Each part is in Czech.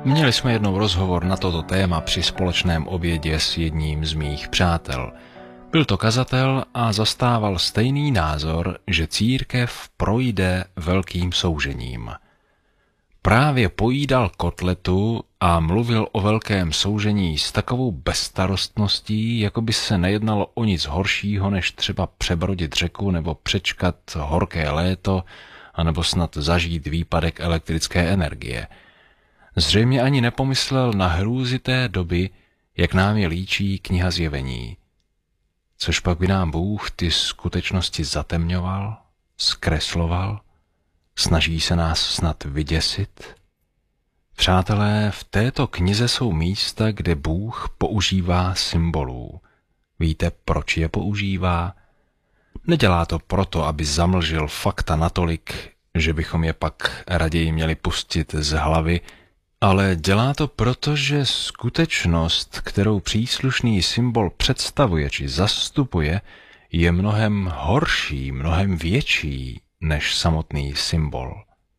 Měli jsme jednou rozhovor na toto téma při společném obědě s jedním z mých přátel. Byl to kazatel a zastával stejný názor, že církev projde velkým soužením. Právě pojídal kotletu a mluvil o velkém soužení s takovou bezstarostností, jako by se nejednalo o nic horšího, než třeba přebrodit řeku nebo přečkat horké léto, anebo snad zažít výpadek elektrické energie. Zřejmě ani nepomyslel na hrůzy té doby, jak nám je líčí kniha Zjevení. Což pak by nám Bůh ty skutečnosti zatemňoval, zkresloval, snaží se nás snad vyděsit? Přátelé, v této knize jsou místa, kde Bůh používá symbolů. Víte, proč je používá? Nedělá to proto, aby zamlžil fakta natolik, že bychom je pak raději měli pustit z hlavy, ale dělá to proto, že skutečnost, kterou příslušný symbol představuje či zastupuje, je mnohem horší, mnohem větší než samotný symbol.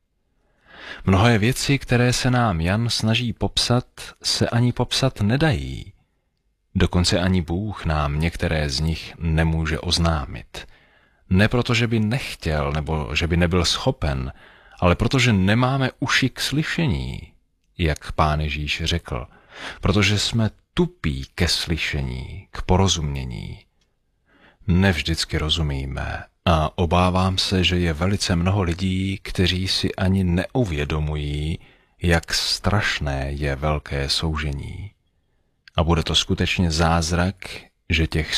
Mnohé věci, které se nám Jan snaží popsat, se ani popsat nedají. Dokonce ani Bůh nám některé z nich nemůže oznámit. Ne proto, že by nechtěl nebo že by nebyl schopen, ale protože nemáme uši k slyšení, jak Pán Ježíš řekl, protože jsme tupí ke slyšení, k porozumění. Nevždycky rozumíme a obávám se, že je velice mnoho lidí, kteří si ani neuvědomují, jak strašné je velké soužení. A bude to skutečně zázrak, že těch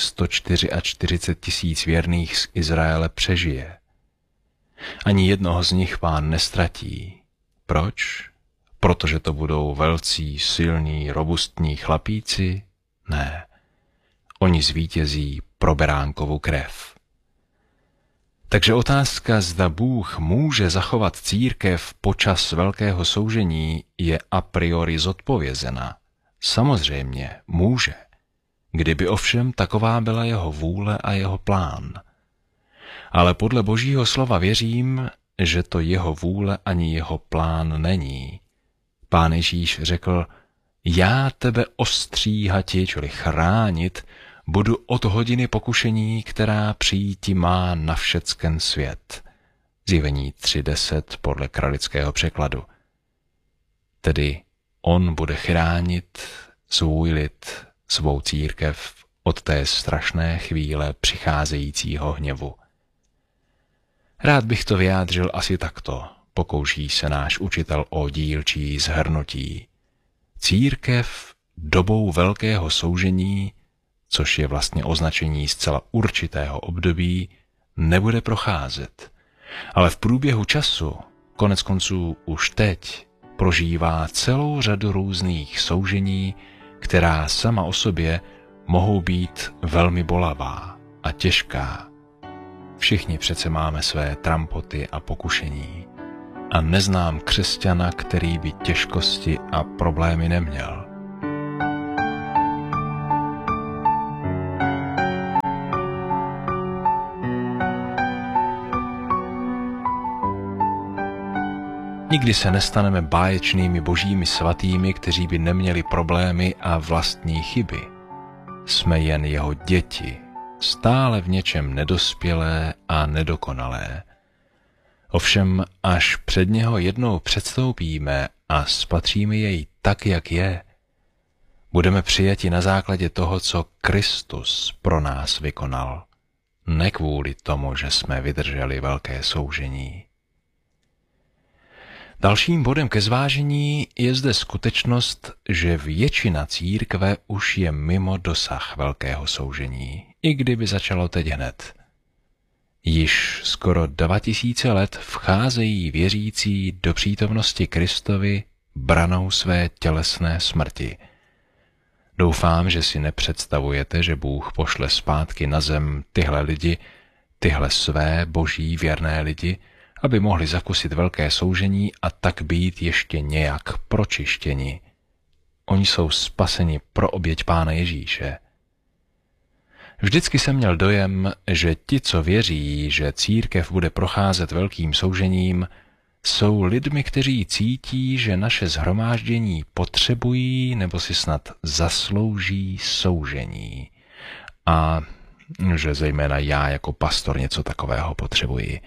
144 000 věrných z Izraele přežije. Ani jednoho z nich Pán nestratí. Proč? Protože to budou velcí, silní, robustní chlapíci? Ne. Oni zvítězí pro beránkovu krev. Takže otázka, zda Bůh může zachovat církev počas velkého soužení, je a priori zodpovězena. Samozřejmě může. Kdyby ovšem taková byla jeho vůle a jeho plán. Ale podle Božího slova věřím, že to jeho vůle ani jeho plán není. Pán Ježíš řekl, já tebe ostříhati, čili chránit, budu od hodiny pokušení, která přijíti má na všecken svět. Zjevení 3.10 podle kralického překladu. Tedy on bude chránit svůj lid, svou církev od té strašné chvíle přicházejícího hněvu. Rád bych to vyjádřil asi takto, pokouší se náš učitel o dílčí shrnutí. Církev dobou velkého soužení, což je vlastně označení zcela určitého období, nebude procházet, ale v průběhu času, konec konců už teď, prožívá celou řadu různých soužení, která sama o sobě mohou být velmi bolavá a těžká. Všichni přece máme své trampoty a pokušení a neznám křesťana, který by těžkosti a problémy neměl. Nikdy se nestaneme báječnými božími svatými, kteří by neměli problémy a vlastní chyby. Jsme jen jeho děti, stále v něčem nedospělé a nedokonalé. Ovšem, až před něho jednou předstoupíme a spatříme jej tak, jak je, budeme přijati na základě toho, co Kristus pro nás vykonal, ne kvůli tomu, že jsme vydrželi velké soužení. Dalším bodem ke zvážení je zde skutečnost, že většina církve už je mimo dosah velkého soužení, i kdyby začalo teď hned. Již skoro 2000 let vcházejí věřící do přítomnosti Kristovi branou své tělesné smrti. Doufám, že si nepředstavujete, že Bůh pošle zpátky na zem tyhle lidi, tyhle své boží věrné lidi, aby mohli zakusit velké soužení a tak být ještě nějak pročištěni. Oni jsou spaseni pro oběť Pána Ježíše. Vždycky jsem měl dojem, že ti, co věří, že církev bude procházet velkým soužením, jsou lidmi, kteří cítí, že naše shromáždění potřebují nebo si snad zaslouží soužení. A že zejména já jako pastor něco takového potřebuji.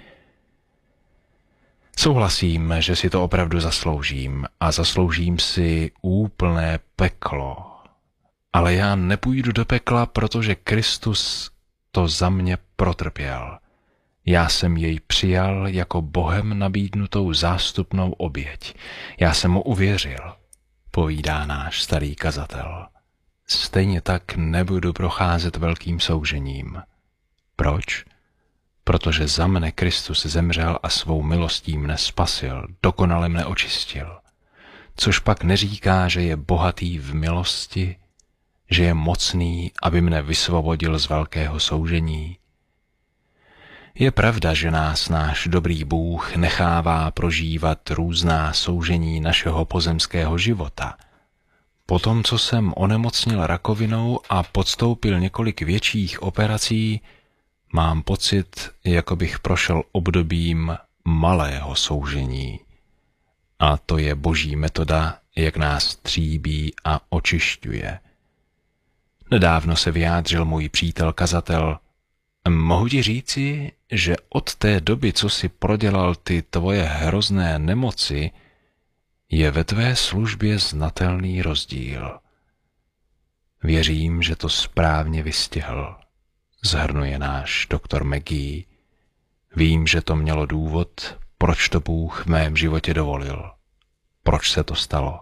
Souhlasím, že si to opravdu zasloužím a zasloužím si úplné peklo. Ale já nepůjdu do pekla, protože Kristus to za mě protrpěl. Já jsem jej přijal jako Bohem nabídnutou zástupnou oběť. Já jsem mu uvěřil, povídá náš starý kazatel. Stejně tak nebudu procházet velkým soužením. Proč? Protože za mne Kristus zemřel a svou milostí mne spasil, dokonale mne očistil. Což pak neříká, že je bohatý v milosti, že je mocný, aby mne vysvobodil z velkého soužení. Je pravda, že nás náš dobrý Bůh nechává prožívat různá soužení našeho pozemského života. Potom, co jsem onemocnil rakovinou a podstoupil několik větších operací, mám pocit, jako bych prošel obdobím malého soužení. A to je boží metoda, jak nás tříbí a očišťuje. Nedávno se vyjádřil můj přítel kazatel: mohu ti říci, že od té doby, co si prodělal ty tvoje hrozné nemoci, je ve tvé službě znatelný rozdíl. Věřím, že to správně vystihl, shrnuje náš doktor McGee. Vím, že to mělo důvod, proč to Bůh v mém životě dovolil. Proč se to stalo?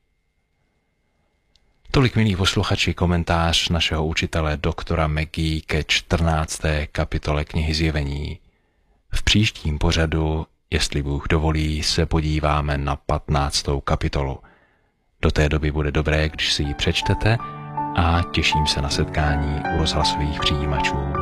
Tolik, milí posluchači, komentář našeho učitele doktora McGee ke 14. kapitole knihy Zjevení. V příštím pořadu, jestli Bůh dovolí, se podíváme na 15. kapitolu. Do té doby bude dobré, když si ji přečtete, a těším se na setkání u rozhlasových přijímačů.